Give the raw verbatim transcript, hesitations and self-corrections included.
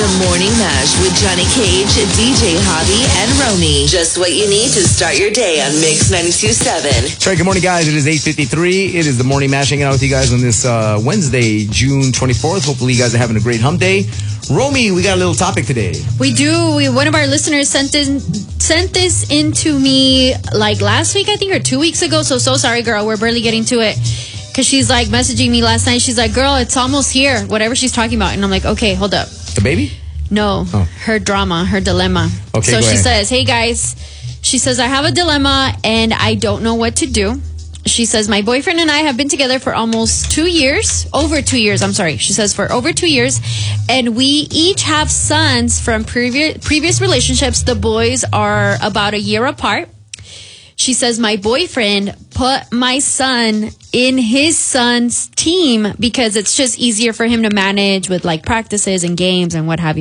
The Morning Mash with Johnny Cage, D J Hobby, and Romy. Just what you need to start your day on Mix ninety-two point seven. That's right. Good morning, guys. It is eight fifty-three. It is the Morning Mash, hanging out with you guys on this uh, Wednesday, June twenty-fourth. Hopefully, you guys are having a great hump day. Romy, we got a little topic today. We do. We, one of our listeners sent in, sent this into me like last week, I think, or two weeks ago. So, so sorry, girl. We're barely getting to it. Because she's like messaging me last night. She's like, girl, it's almost here. Whatever she's talking about. And I'm like, okay, hold up. The baby? No. Oh. Her drama, her dilemma. Okay, so go she ahead. says, hey, guys. She says, I have a dilemma and I don't know what to do. She says, my boyfriend and I have been together for almost two years. Over two years, I'm sorry. She says, for over two years. And we each have sons from previous previous relationships. The boys are about a year apart. She says, my boyfriend put my son in his son's team because it's just easier for him to manage with like practices and games and what have you.